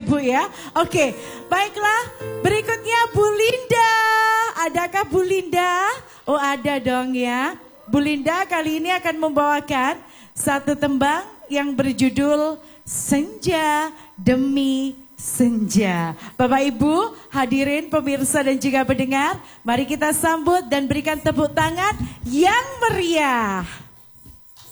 Ibu ya. Oke, baiklah. Berikutnya Bu Linda. Adakah Bu Linda? Oh ada dong ya. Bu Linda kali ini akan membawakan satu tembang yang berjudul Senja Demi Senja. Bapak Ibu, hadirin pemirsa dan juga pendengar, mari kita sambut dan berikan tepuk tangan yang meriah.